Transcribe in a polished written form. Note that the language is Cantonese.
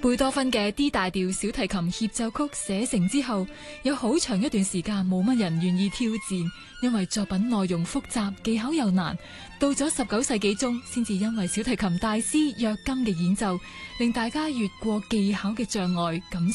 貝多芬嘅 D 大調小提琴協奏曲寫成之後，有好長一段時間冇乜人願意挑戰，因為作品內容複雜，技巧又難。到咗19世紀中，先至因為小提琴大師約金嘅演奏，令大家越過技巧嘅障礙，感